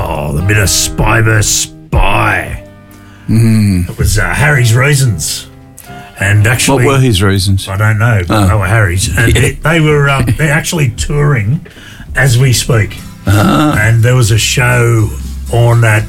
Oh, the bit of Spy vs. Spy. It was Harry's Reasons. And actually, What were his reasons? I don't know, but they were Harry's. And they're actually touring as we speak. And there was a show on at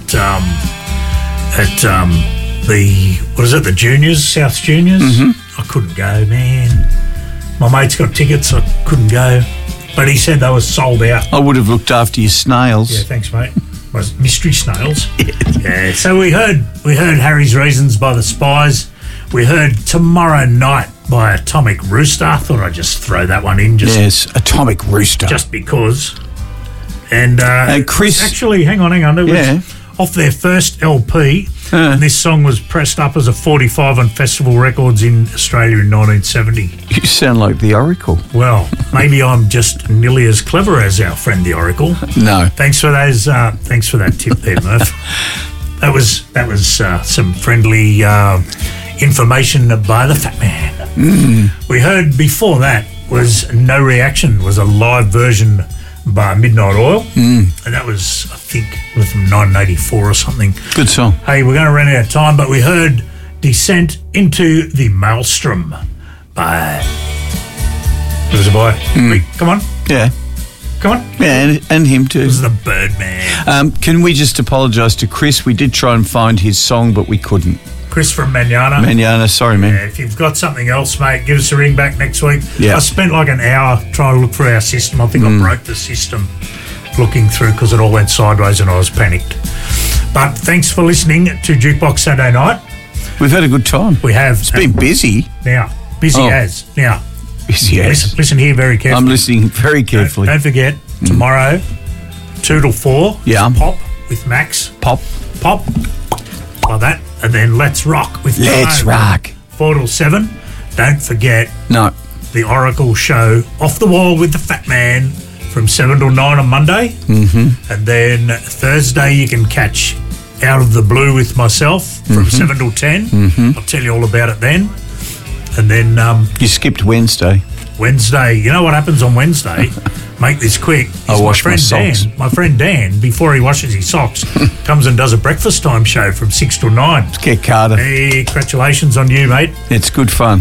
the Juniors, South Juniors? I couldn't go, man. My mate's got tickets, I couldn't go. But he said they were sold out. I would have looked after your snails. Yeah, thanks, mate. Was mystery snails. Yeah. So we heard Harry's Reasons by the Spies. We heard Tomorrow Night by Atomic Rooster. I thought I'd just throw that one in. Yes, Atomic Rooster. Just because. And Chris... Actually, hang on. It was off their first LP. And this song was pressed up as a 45 on Festival Records in Australia in 1970. You sound like the Oracle. Well, maybe I'm just nearly as clever as our friend the Oracle. No. Thanks for those. Thanks for that tip there, Murph. That was some friendly information by the Fat Man. We heard before that was No Reaction, was a live version by Midnight Oil, and that was, I think, from 1984 or something. Good song. Hey, we're going to run out of time, but we heard Descent into the Maelstrom by... It was a boy. Wait, come on. Yeah. Come on. Yeah, and him too. It was the Birdman. Can we just apologise to Chris? We did try and find his song, but we couldn't. Chris from Manana. Manana, sorry, man. Yeah, if you've got something else, mate, give us a ring back next week. Yeah. I spent like an hour trying to look for our system. I think I broke the system looking through because it all went sideways and I was panicked. But thanks for listening to Jukebox Saturday Night. We've had a good time. We have. It's been busy. Now, busy as. Now, Busy as. listen here very carefully. I'm listening very carefully. Don't forget, tomorrow, 2 till 4, Yeah. Pop with Max. Pop. Like that. And then Let's Rock with Let's Jono. rock. 4 till 7. Don't forget No. the Oracle show Off the Wall with the Fat Man from 7 till 9 on Monday. And then Thursday you can catch Out of the Blue with myself from 7 till 10. I'll tell you all about it then. And then You skipped Wednesday. Wednesday, you know what happens on Wednesday? Make this quick. I wash my socks. Dan, my friend Dan, before he washes his socks, comes and does a breakfast time show from 6 till 9. Let's get Carter. Hey, congratulations on you, mate. It's good fun.